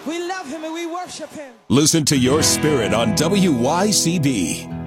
We love him and we worship him. Listen to your spirit on WYCB.